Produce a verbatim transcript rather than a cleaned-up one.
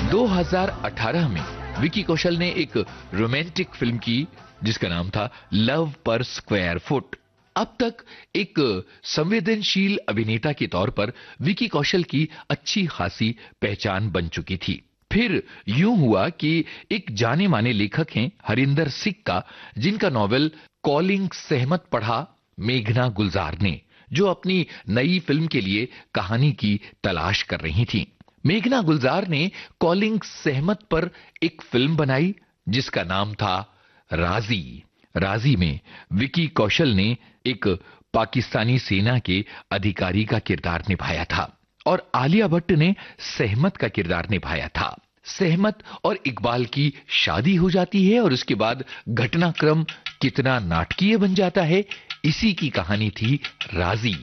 दो हज़ार अठारह में विकी कौशल ने एक रोमांटिक फिल्म की जिसका नाम था लव पर स्क्वायर फुट। अब तक एक संवेदनशील अभिनेता के तौर पर विकी कौशल की अच्छी खासी पहचान बन चुकी थी। फिर यूं हुआ कि एक जाने माने लेखक हैं हरिंदर सिक्का, जिनका नॉवेल कॉलिंग सहमत पढ़ा मेघना गुलजार ने, जो अपनी नई फिल्म के लिए कहानी की तलाश कर रही थीं। मेघना गुलजार ने कॉलिंग सहमत पर एक फिल्म बनाई जिसका नाम था राजी। राजी में विकी कौशल ने एक पाकिस्तानी सेना के अधिकारी का किरदार निभाया था और आलिया भट्ट ने सहमत का किरदार निभाया था। सहमत और इकबाल की शादी हो जाती है और उसके बाद घटनाक्रम कितना नाटकीय बन जाता है, इसी की कहानी थी राजी।